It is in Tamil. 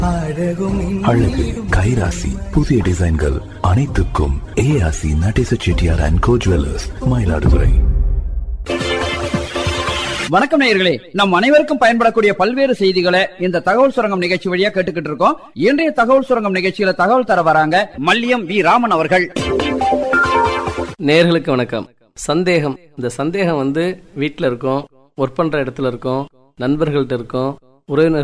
அழகு கைராசி புதிய டிசைன்கள் அனைத்துக்கும் ஏஆசி Natesa Chettiar and go jewellers, Mayiladuthurai. வணக்கம் நேயர்களே, நம் அனைவருக்கும் பயன்படக்கூடிய பல்வேறு செய்திகளை இந்த தகவல் சுரங்கம் நிகழ்ச்சி வழியா கேட்டுக்கிட்டு இருக்கோம். இன்றைய தகவல் சுரங்கம் நிகழ்ச்சியில தகவல் தர வராங்க மல்லியம் வி ராமன் அவர்கள். நேயர்களுக்கு வணக்கம். சந்தேகம், இந்த சந்தேகம் வீட்டில் இருக்கும், ஒர்க் பண்ற இடத்துல இருக்கும், நண்பர்கள்ட்ட இருக்கும், உறவினர்